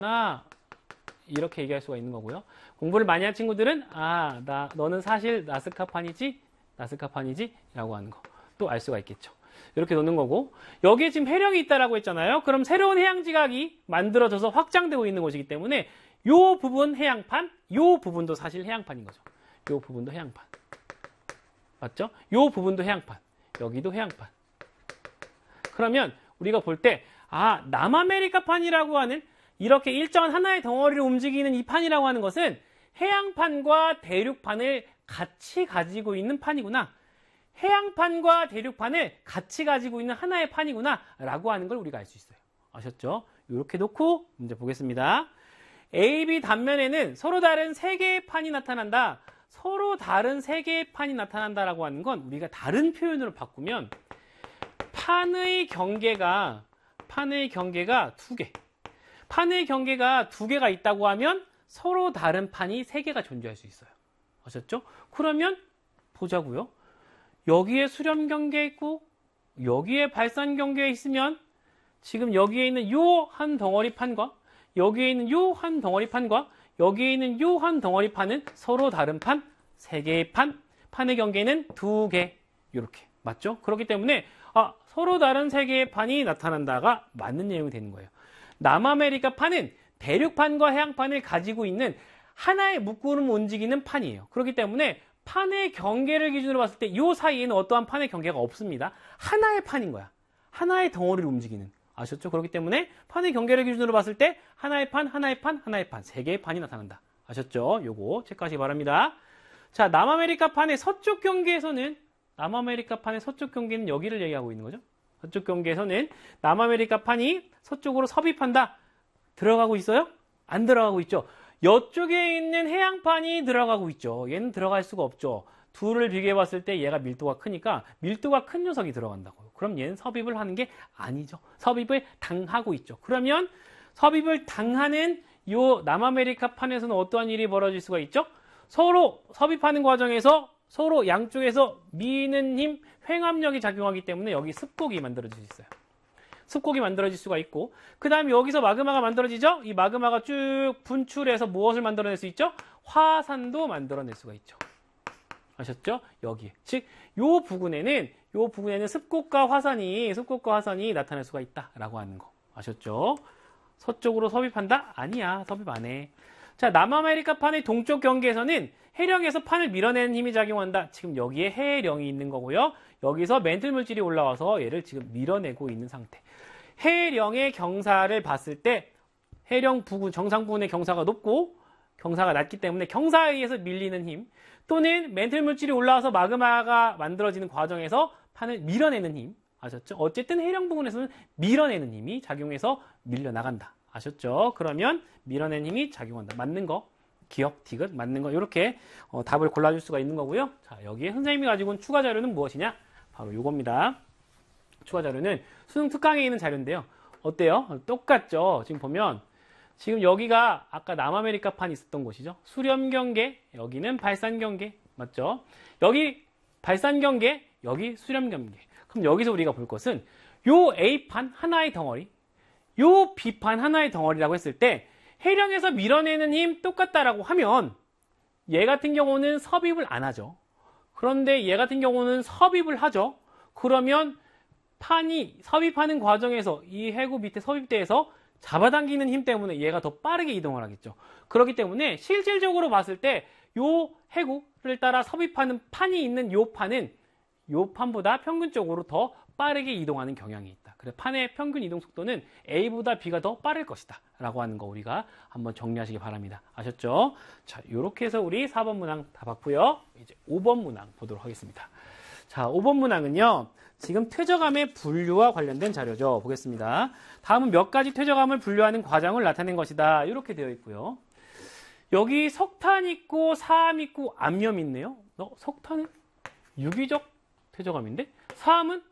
이렇게 얘기할 수가 있는 거고요. 공부를 많이 한 친구들은 너는 사실 나스카판이지 라고 하는 거 또 알 수가 있겠죠. 이렇게 놓는 거고, 여기에 지금 해령이 있다라고 했잖아요. 그럼 새로운 해양 지각이 만들어져서 확장되고 있는 곳이기 때문에 요 부분 해양판, 요 부분도 사실 해양판인 거죠. 요 부분도 해양판. 맞죠? 요 부분도 해양판. 여기도 해양판. 그러면 우리가 볼 때 남아메리카판이라고 하는 이렇게 일정한 하나의 덩어리를 움직이는 이 판이라고 하는 것은 해양판과 대륙판을 같이 가지고 있는 판이구나. 해양판과 대륙판을 같이 가지고 있는 하나의 판이구나 라고 하는 걸 우리가 알 수 있어요. 아셨죠? 이렇게 놓고 문제 보겠습니다. A, B 단면에는 서로 다른 세 개의 판이 나타난다. 서로 다른 세 개의 판이 나타난다라고 하는 건 우리가 다른 표현으로 바꾸면 판의 경계가 두 개. 판의 경계가 두 개가 있다고 하면 서로 다른 판이 세 개가 존재할 수 있어요. 아셨죠? 그러면 보자고요. 여기에 수렴 경계 있고 여기에 발산 경계에 있으면 지금 여기에 있는 요 한 덩어리 판과 여기에 있는 요 한 덩어리 판과 여기에 있는 요 한 덩어리 판은 서로 다른 판, 세 개의 판의 경계는 두 개. 이렇게. 맞죠? 그렇기 때문에 서로 다른 세 개의 판이 나타난다가 맞는 내용이 되는 거예요. 남아메리카 판은 대륙판과 해양판을 가지고 있는 하나의 묶음을 움직이는 판이에요. 그렇기 때문에 판의 경계를 기준으로 봤을 때 이 사이에는 어떠한 판의 경계가 없습니다. 하나의 판인 거야. 하나의 덩어리를 움직이는. 아셨죠? 그렇기 때문에 판의 경계를 기준으로 봤을 때 하나의 판, 세 개의 판이 나타난다. 아셨죠? 요거 체크하시기 바랍니다. 자, 남아메리카 판의 서쪽 경계에서는 여기를 얘기하고 있는 거죠. 서쪽 경계에서는 남아메리카 판이 서쪽으로 섭입한다. 들어가고 있어요? 안 들어가고 있죠. 이쪽에 있는 해양판이 들어가고 있죠. 얘는 들어갈 수가 없죠. 둘을 비교해 봤을 때 얘가 밀도가 크니까 밀도가 큰 녀석이 들어간다고요. 그럼 얘는 섭입을 하는 게 아니죠. 섭입을 당하고 있죠. 그러면 섭입을 당하는 이 남아메리카 판에서는 어떠한 일이 벌어질 수가 있죠? 서로 섭입하는 과정에서 서로 양쪽에서 미는 힘, 횡압력이 작용하기 때문에 여기 습곡이 만들어질 수 있어요. 습곡이 만들어질 수가 있고, 그 다음에 여기서 마그마가 만들어지죠? 이 마그마가 쭉 분출해서 무엇을 만들어낼 수 있죠? 화산도 만들어낼 수가 있죠. 아셨죠? 여기. 즉, 요 부근에는 습곡과 화산이 나타날 수가 있다라고 하는 거. 아셨죠? 서쪽으로 섭입한다? 아니야. 섭입 안 해. 자, 남아메리카 판의 동쪽 경계에서는 해령에서 판을 밀어내는 힘이 작용한다. 지금 여기에 해령이 있는 거고요. 여기서 멘틀 물질이 올라와서 얘를 지금 밀어내고 있는 상태. 해령의 경사를 봤을 때 해령 부근, 정상 부근의 경사가 높고 경사가 낮기 때문에 경사에 의해서 밀리는 힘, 또는 멘틀 물질이 올라와서 마그마가 만들어지는 과정에서 판을 밀어내는 힘. 아셨죠? 어쨌든 해령 부근에서는 밀어내는 힘이 작용해서 밀려나간다. 아셨죠? 그러면 밀어내는 힘이 작용한다. 맞는 거. 기억, 디귿, 맞는 거. 이렇게 답을 골라줄 수가 있는 거고요. 자, 여기에 선생님이 가지고 온 추가 자료는 무엇이냐? 바로 이겁니다. 추가 자료는 수능 특강에 있는 자료인데요. 어때요? 똑같죠? 지금 보면 지금 여기가 아까 남아메리카 판이 있었던 곳이죠. 수렴 경계, 여기는 발산 경계. 맞죠? 여기 발산 경계, 여기 수렴 경계. 그럼 여기서 우리가 볼 것은 요 A판 하나의 덩어리, 요 B판 하나의 덩어리라고 했을 때 해령에서 밀어내는 힘 똑같다라고 하면 얘 같은 경우는 섭입을 안 하죠. 그런데 얘 같은 경우는 섭입을 하죠. 그러면 판이 섭입하는 과정에서 이 해구 밑에 섭입대에서 잡아당기는 힘 때문에 얘가 더 빠르게 이동을 하겠죠. 그렇기 때문에 실질적으로 봤을 때 요 해구를 따라 섭입하는 판이 있는 요 판은 요 판보다 평균적으로 더 빠르게 이동하는 경향이 있다. 그래서 판의 평균 이동 속도는 A보다 B가 더 빠를 것이다. 라고 하는 거 우리가 한번 정리하시기 바랍니다. 아셨죠? 자, 요렇게 해서 우리 4번 문항 다 봤고요. 이제 5번 문항 보도록 하겠습니다. 자, 5번 문항은요. 지금 퇴적암의 분류와 관련된 자료죠. 보겠습니다. 다음은 몇 가지 퇴적암을 분류하는 과정을 나타낸 것이다. 이렇게 되어 있고요. 여기 석탄 있고 사암 있고 암염 있네요. 석탄은 유기적 퇴적암인데 사암은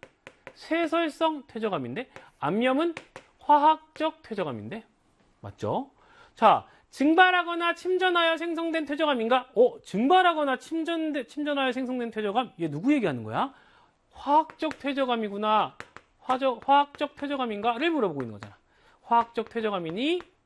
세설성 퇴적암인데 암염은 화학적 퇴적암인데 맞죠? 자, 증발하거나 침전하여 생성된 퇴적암인가? 증발하거나 침전하여 생성된 퇴적암? 얘 누구 얘기하는 거야? 화학적 퇴적암이구나. 화학적 퇴적암인가?를 물어보고 있는 거잖아. 화학적 퇴적암이니